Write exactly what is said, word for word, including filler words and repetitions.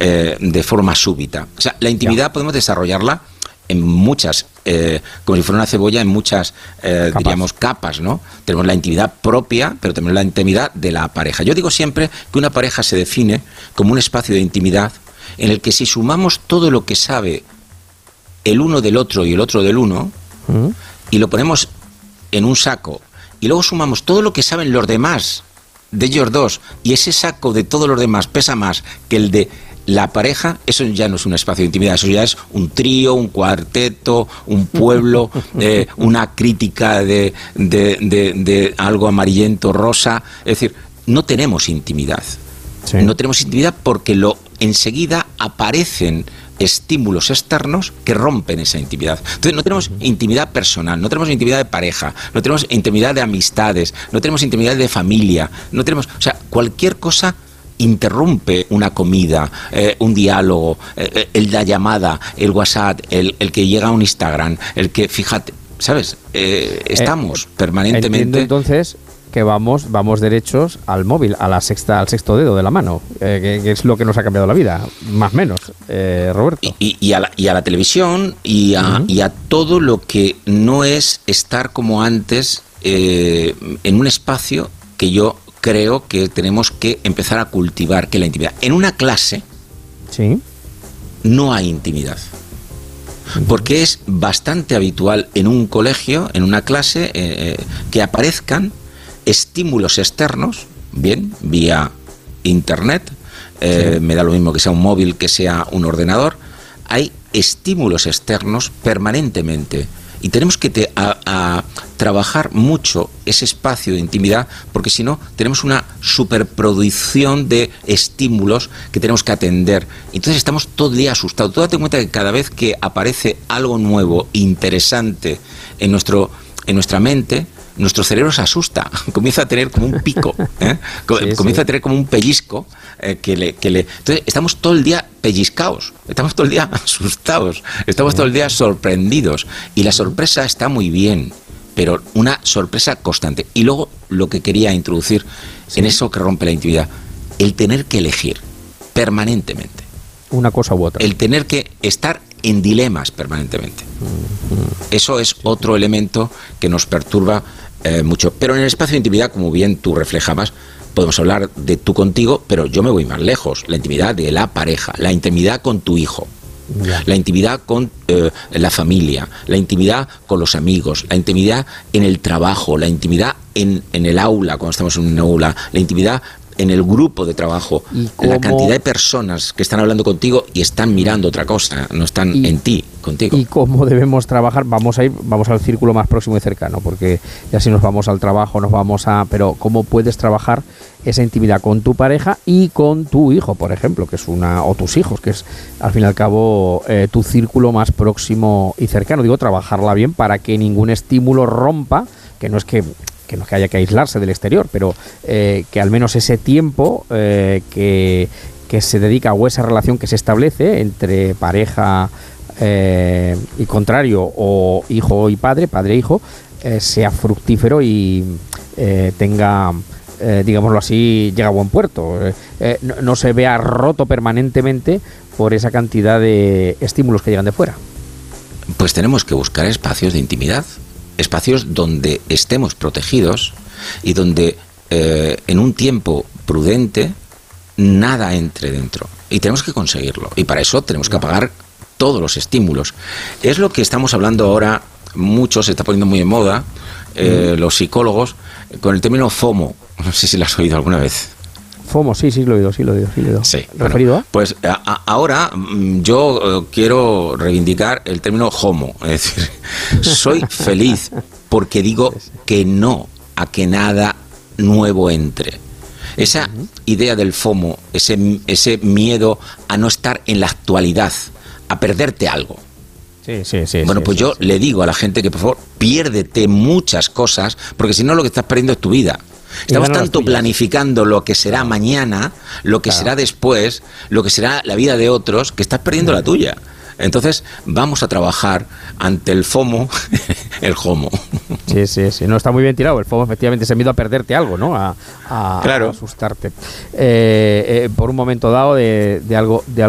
eh, de forma súbita. O sea, la intimidad ya. podemos desarrollarla en muchas, eh, como si fuera una cebolla, en muchas, eh, capas. diríamos, capas, ¿no? Tenemos la intimidad propia, pero tenemos la intimidad de la pareja. Yo digo siempre que una pareja se define como un espacio de intimidad en el que si sumamos todo lo que sabe el uno del otro y el otro del uno, ¿Mm? y lo ponemos en un saco, y luego sumamos todo lo que saben los demás de ellos dos, y ese saco de todos los demás pesa más que el de la pareja, eso ya no es un espacio de intimidad, eso ya es un trío, un cuarteto, un pueblo, eh, una crítica de, de, de, de algo amarillento, rosa. Es decir, no tenemos intimidad. Sí. No tenemos intimidad porque lo enseguida aparecen estímulos externos que rompen esa intimidad. Entonces no tenemos intimidad personal, no tenemos intimidad de pareja, no tenemos intimidad de amistades, no tenemos intimidad de familia, no tenemos, o sea, cualquier cosa interrumpe una comida, eh, un diálogo, eh, el, la llamada, el WhatsApp, el, el que llega a un Instagram, el que, fíjate, ¿sabes? Eh, estamos eh, permanentemente... Entiendo entonces que vamos vamos derechos al móvil, a la sexta, al sexto dedo de la mano, eh, que, que es lo que nos ha cambiado la vida, más o menos, eh, Roberto. Y, y, y, a la, y a la televisión y a, uh-huh. y a todo lo que no es estar como antes eh, en un espacio que yo creo que tenemos que empezar a cultivar, que es la intimidad. En una clase sí. no hay intimidad. Porque es bastante habitual en un colegio, en una clase, eh, que aparezcan estímulos externos, bien, vía internet, eh, sí. me da lo mismo que sea un móvil, que sea un ordenador, hay estímulos externos permanentemente. Y tenemos que te, a, a trabajar mucho ese espacio de intimidad, porque si no, tenemos una superproducción de estímulos que tenemos que atender. Entonces estamos todo el día asustados. Tú date cuenta que cada vez que aparece algo nuevo, interesante en, nuestro, en nuestra mente, nuestro cerebro se asusta, comienza a tener como un pico, ¿eh? sí, comienza sí. a tener como un pellizco eh, que, le, que le... Entonces estamos todo el día pellizcados, estamos todo el día asustados, estamos todo el día sorprendidos, y la sorpresa está muy bien, pero una sorpresa constante. Y luego lo que quería introducir sí. en eso que rompe la intimidad, el tener que elegir permanentemente. Una cosa u otra. El tener que estar en dilemas permanentemente. Eso es otro elemento que nos perturba eh, mucho. Pero en el espacio de intimidad, como bien tú reflejabas, podemos hablar de tú contigo, pero yo me voy más lejos. La intimidad de la pareja, la intimidad con tu hijo, ya. la intimidad con eh, la familia, la intimidad con los amigos, la intimidad en el trabajo, la intimidad en, en el aula, cuando estamos en un aula, la intimidad en el grupo de trabajo, la cantidad de personas que están hablando contigo y están mirando otra cosa, no están y, en ti, contigo. ¿Y cómo debemos trabajar? Vamos a ir, vamos al círculo más próximo y cercano, porque ya si nos vamos al trabajo, nos vamos a... Pero ¿cómo puedes trabajar esa intimidad con tu pareja y con tu hijo, por ejemplo, que es una... o tus hijos, que es al fin y al cabo eh, tu círculo más próximo y cercano? Digo, trabajarla bien para que ningún estímulo rompa, que no es que... que no es que haya que aislarse del exterior, pero eh, que al menos ese tiempo eh, que, que se dedica, o esa relación que se establece entre pareja eh, y contrario, o hijo y padre, padre e hijo, eh, sea fructífero y eh, tenga, eh, digámoslo así, llega a buen puerto. Eh, eh, no, no se vea roto permanentemente por esa cantidad de estímulos que llegan de fuera. Pues tenemos que buscar espacios de intimidad, espacios donde estemos protegidos y donde eh, en un tiempo prudente nada entre dentro. Y tenemos que conseguirlo. Y para eso tenemos que apagar todos los estímulos. Es lo que estamos hablando ahora, mucho, se está poniendo muy en moda, eh, mm. los psicólogos, con el término FOMO. No sé si lo has oído alguna vez. FOMO, sí, sí lo he oído, sí lo he oído. Sí, lo he oído. Sí, ¿referido bueno, a? Pues a, a, ahora yo eh, quiero reivindicar el término HOMO, es decir, soy feliz porque digo que no a que nada nuevo entre. Esa uh-huh. idea del FOMO, ese, ese miedo a no estar en la actualidad, a perderte algo. Sí, sí, sí. Bueno, sí, pues sí, yo sí. le digo a la gente que por favor piérdete muchas cosas, porque si no lo que estás perdiendo es tu vida. Estamos tanto planificando lo que será mañana, lo que claro. será después, lo que será la vida de otros, que estás perdiendo la tuya. Entonces, vamos a trabajar ante el FOMO, el HOMO. Sí, sí, sí. No, está muy bien tirado. El FOMO, efectivamente, ese miedo a perderte algo, ¿no? A, a, claro. a asustarte. Eh, eh, por un momento dado de, de algo... De algo